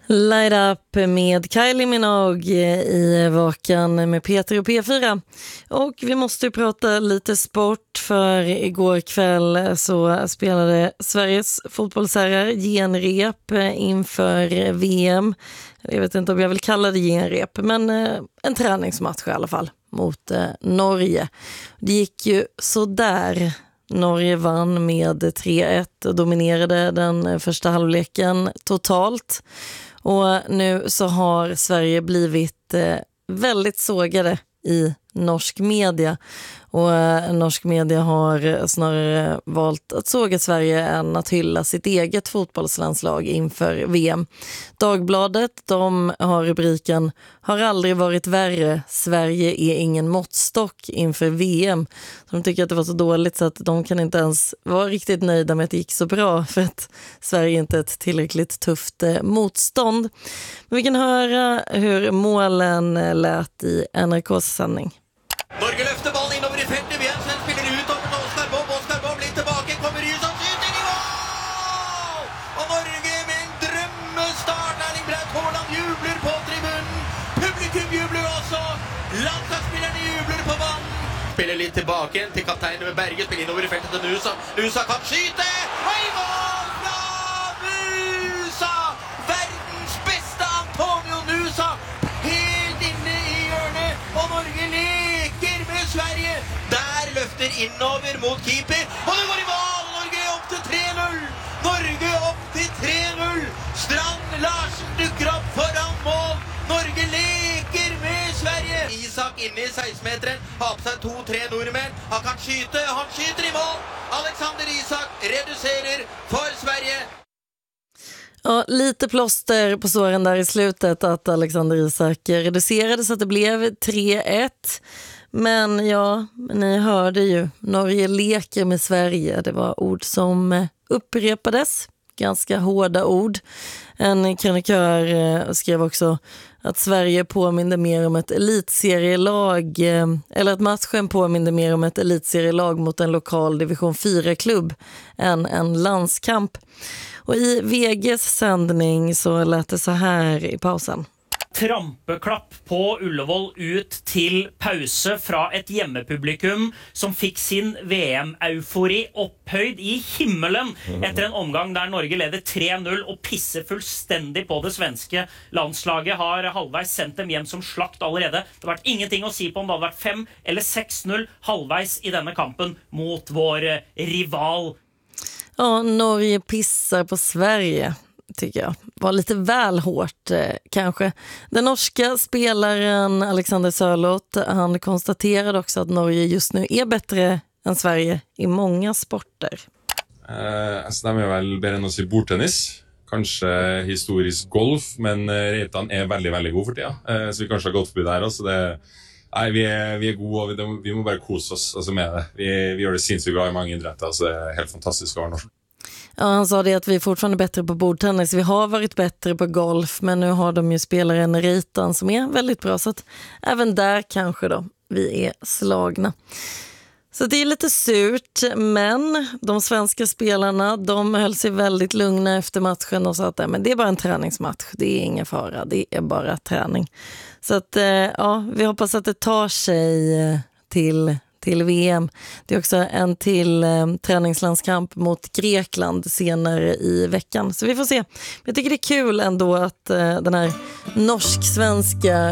Light Up med Kylie Minogue i Vakan med Peter och P4. Och vi måste ju prata lite sport, för igår kväll så spelade Sveriges fotbollsherrar genrep inför VM. Jag vet inte om jag vill kalla det genrep, men en träningsmatch i alla fall mot Norge. Det gick ju så där. Norge vann med 3-1 och dominerade den första halvleken totalt. Och nu så har Sverige blivit väldigt sågade i norsk media. Och norsk media har snarare valt att såga Sverige än att hylla sitt eget fotbollslandslag inför VM. Dagbladet, de har rubriken "Har aldrig varit värre, Sverige är ingen måttstock inför VM". Så de tycker att det var så dåligt så att de kan inte ens vara riktigt nöjda med att det gick så bra, för att Sverige inte är ett tillräckligt tufft motstånd. Men vi kan höra hur målen lät i NRKs sändning. Norge løfter ballen innover i feltet, Jensen spiller ut over til Oskar Bob blir tilbake, kommer Rysan, skyter i mål! Og Norge med en drømmestart, Erling Braut Haaland jubler på tribunen, publikum jubler også, landslagsspillerne jubler på banen. Spiller litt tilbake til kapteinen med Berge, spiller innover i feltet til Nusa, Nusa kan skyte, og i mål fra Nusa! Verdens beste Antonio Nusa, helt inne i hjørnet, og Norge leker med Sverige. Der løfter innover mot keeper, og det går i mål! Norge opp til 3-0! Norge opp til 3-0! Strand Larsen dukker opp foran mål. Norge leker med Sverige. Isak inne i 16-meteren, har på seg 2-3 nordmenn. Han kan skyte, han skyter i mål. Alexander Isak reducerer for Sverige. Ja, lite plåster på såren där i slutet att Alexander Isak reducerade så att det blev 3-1. Men ja, ni hörde ju, Norge leker med Sverige. Det var ord som upprepades, ganska hårda ord. En krönikör skrev också att Sverige påminner mer om ett elitserielag, eller att matchen påminner mer om ett elitserielag mot en lokal division 4-klubb än en landskamp. Och i VGs sändning så lät det så här i pausen. Trampeklapp på Ullevål ut till pause fra ett hjemmepublikum som fick sin VM-eufori opphøyd i himmelen efter en omgang där Norge leder 3-0 och pisser fullständigt på det svenska landslaget. Har halvveis sendt dem hjem som slakt allerede. Det har vært ingenting å si på om det hadde vært 5 eller 6-0 halvveis i denne kampen mot vår rival. Ja, Norge pissar på Sverige, tycker jag. Var lite väl hårt kanske. Den norska spelaren Alexander Sørloth, han konstaterade också att Norge just nu är bättre än Sverige i många sporter. De är väl bättre än oss i bordtennis. Kanske historisk golf, men Reitan är väldigt, väldigt god för tida. Så vi kanske har gått förbi där också. Nej, vi är gode, og vi må bare kose oss altså med det. Vi gjør det sinnssykt bra i mange idretter, så det är helt fantastiskt å være norsk. Ja, han sa det att vi är fortfarande bättre på bordtennis. Vi har varit bättre på golf, men nu har de ju spelaren Reitan som är väldigt bra. Så att även där kanske då vi är slagna. Så det är lite surt, men de svenska spelarna, de höll sig väldigt lugna efter matchen och sa att men det är bara en träningsmatch, det är ingen fara, det är bara träning. Så att ja, vi hoppas att det tar sig till VM. Det är också en till träningslandskamp mot Grekland senare i veckan. Så vi får se. Men jag tycker det är kul ändå att den här norsk-svenska